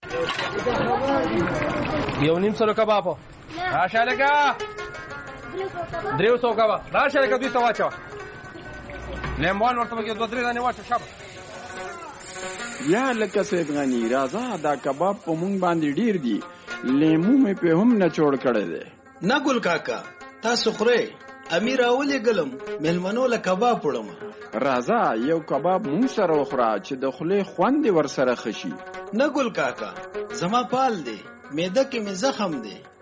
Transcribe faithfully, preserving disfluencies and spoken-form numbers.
یو نیم سلو کباب راشه لګه دریو سو کباب راشه لګه دوی ته واچوه لیمبان ورته پکې دوه درې دانې واچوه شابه یا لکه سید غني راځه دا کباب په مونږ باندې ډیر دي لیمو مې په هم نه چوړ کړی دی نه ګل کاکا تاسو خورئ امیر اولې ګلم مېلمنو له کباب وړم راځه یو کباب مونږ سره وخوره چې د خولې خوند ورسره خشي نه ګل کاکا زما پال دی معده کې مې زخم دی